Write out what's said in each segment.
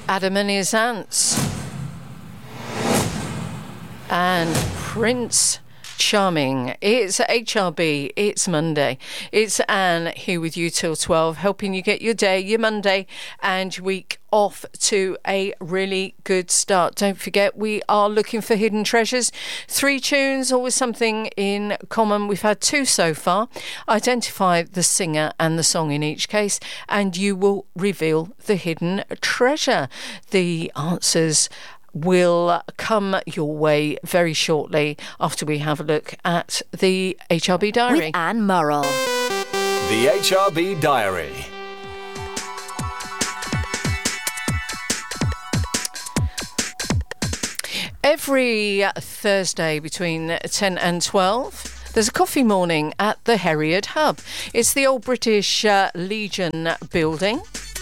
Adam and his Ants. And Prince Charming. It's HRB. It's Monday. It's Anne here with you till 12, helping you get your day, your Monday and your week off to a really good start. Don't forget, we are looking for hidden treasures. 3 tunes, always something in common. We've had 2 so far. Identify the singer and the song in each case, and you will reveal the hidden treasure. The answers will come your way very shortly after we have a look at the HRB Diary. With Anne Murrell. The HRB Diary. Every Thursday between 10 and 12, there's a coffee morning at the Heriot Hub. It's the old British Legion building.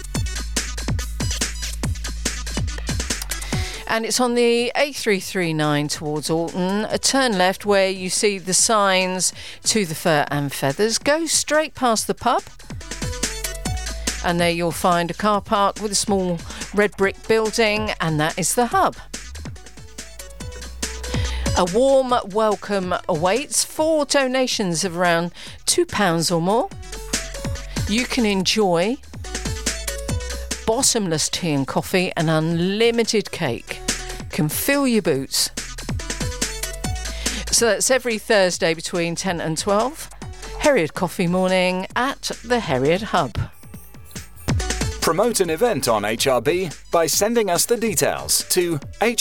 And it's on the A339 towards Alton. A turn left where you see the signs to the Fur and Feathers. Go straight past the pub. And there you'll find a car park with a small red brick building, and that is the hub. A warm welcome awaits for donations of around £2 or more. You can enjoy bottomless tea and coffee and unlimited cake. Can fill your boots. So that's every Thursday between 10 and 12. Heriot Coffee Morning at the Heriot Hub. Promote an event on HRB by sending us the details to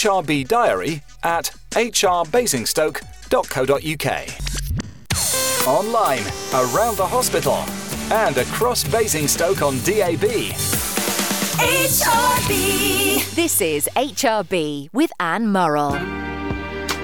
hrbdiary@hrbasingstoke.co.uk. Online, around the hospital, and across Basingstoke on DAB. HRB. This is HRB with Anne Murrell.